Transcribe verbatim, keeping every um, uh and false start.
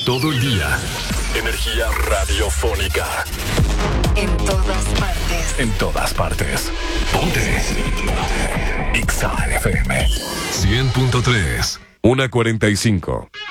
todo el día. Energía radiofónica. En todas partes. En todas partes. Ponte. X A F M. cien punto tres. una cuarenta y cinco.